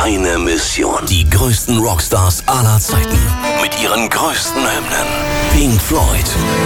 eine Mission. Die größten Rockstars aller Zeiten mit ihren größten Hymnen. Pink Floyd.